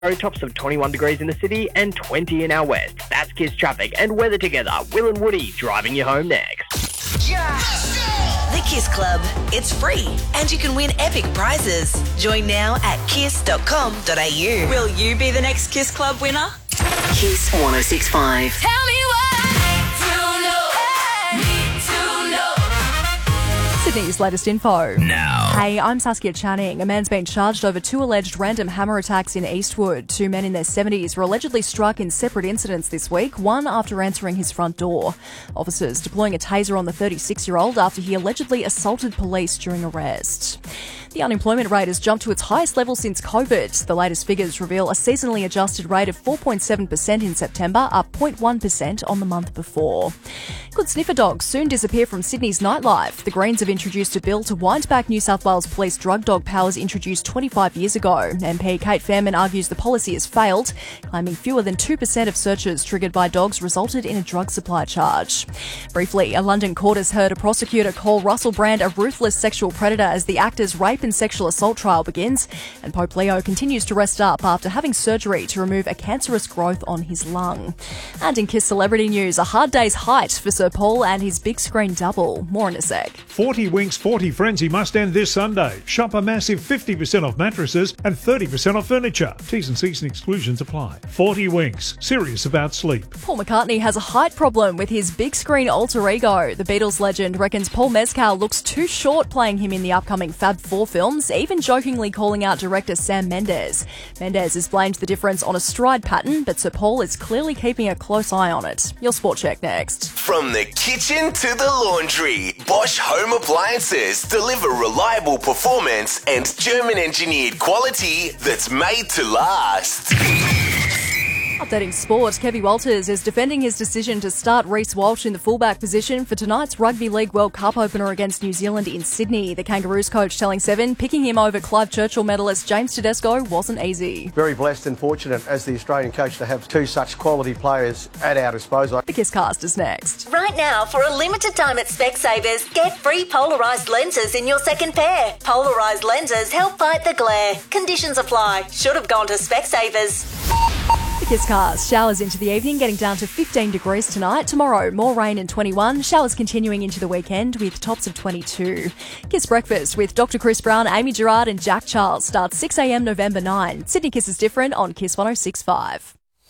Tops of 21 degrees in the city and 20 in our west. That's Kiss traffic and weather together. Will and Woody driving you home next. The Kiss Club. It's free and you can win epic prizes. Join now at kiss.com.au. Will you be the next Kiss Club winner? Kiss 1065. Tell me why. Sydney's latest info. Now. Hey, I'm Saskia Channing. A man's been charged over 2 alleged random hammer attacks in Eastwood. 2 men in their 70s were allegedly struck in separate incidents this week, one after answering his front door. Officers deploying a taser on the 36-year-old after he allegedly assaulted police during arrest. The unemployment rate has jumped to its highest level since COVID. The latest figures reveal a seasonally adjusted rate of 4.7% in September, up 0.1% on the month before. Could sniffer dogs soon disappear from Sydney's nightlife? The Greens have introduced a bill to wind back New South Wales Police drug dog powers introduced 25 years ago. MP Kate Fairman argues the policy has failed, claiming fewer than 2% of searches triggered by dogs resulted in a drug supply charge. Briefly, a London court has heard a prosecutor call Russell Brand a ruthless sexual predator as the actor's rape and sexual assault trial begins, and Pope Leo continues to rest up after having surgery to remove a cancerous growth on his lung. And in Kiss celebrity news, a hard day's height for Sir Paul and his big screen double. More in a sec. 40 Winks 40 Frenzy must end this Sunday. Shop a massive 50% off mattresses and 30% off furniture. T's and C's and exclusions apply. 40 Winks, serious about sleep. Paul McCartney has a height problem with his big screen alter ego. The Beatles legend reckons Paul Mescal looks too short playing him in the upcoming Fab 4 films, even jokingly calling out director Sam Mendes. Mendes has blamed the difference on a stride pattern, but Sir Paul is clearly keeping a close eye on it. Your sport check next. From the kitchen to the laundry, Bosch Home Appliances deliver reliable performance and German-engineered quality that's made to last. Updating sport, Kevin Walters is defending his decision to start Reece Walsh in the fullback position for tonight's Rugby League World Cup opener against New Zealand in Sydney. The Kangaroos coach telling Seven picking him over Clive Churchill medalist James Tedesco wasn't easy. Very blessed and fortunate as the Australian coach to have 2 such quality players at our disposal. The Kisscast is next. Right now, for a limited time at Specsavers, get free polarised lenses in your second pair. Polarised lenses help fight the glare. Conditions apply. Should have gone to Specsavers. The Kisscast. Showers into the evening, getting down to 15 degrees tonight. Tomorrow, more rain and 21. Showers continuing into the weekend with tops of 22. Kiss Breakfast with Dr. Chris Brown, Amy Gerard and Jack Charles starts 6 a.m. November 9. Sydney Kiss is different on Kiss 106.5.